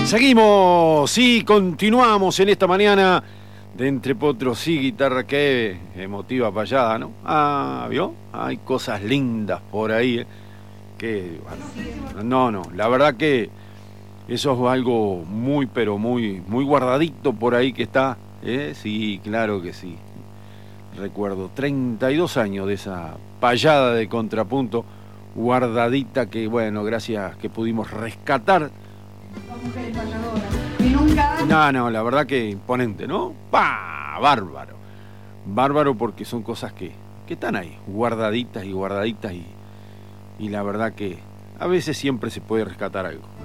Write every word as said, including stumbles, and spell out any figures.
Seguimos, sí, continuamos en esta mañana de Entre Potros y Guitarra. Qué emotiva payada, ¿no? Ah, ¿vio? Hay cosas lindas por ahí, ¿eh? Que, bueno, no, no, la verdad que eso es algo muy, pero muy, muy guardadito por ahí que está, ¿eh? Sí, claro que sí. Recuerdo treinta y dos años de esa payada de contrapunto guardadita que, bueno, gracias que pudimos rescatar. Y nunca... No, no, la verdad que imponente, ¿no? ¡Pah! Bárbaro. Bárbaro porque son cosas que, que están ahí, guardaditas y guardaditas y, y la verdad que a veces siempre se puede rescatar algo.